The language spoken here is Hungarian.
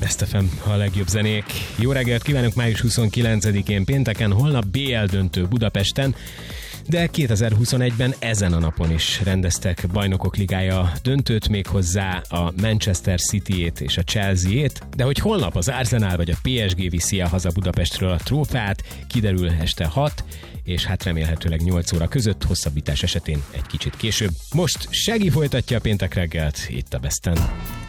Best FM, a legjobb zenék. Jó reggelt kívánok május 29-én pénteken, holnap BL döntő Budapesten, de 2021-ben ezen a napon is rendeztek Bajnokok Ligája döntőt, méghozzá a Manchester City-ét és a Chelsea-ét, de hogy holnap az Arsenal vagy a PSG viszi el haza Budapestről a trófeát, kiderül este 6, és hát remélhetőleg 8 óra között, hosszabbítás esetén egy kicsit később. Most Shaggy folytatja a péntek reggelt itt a Besten.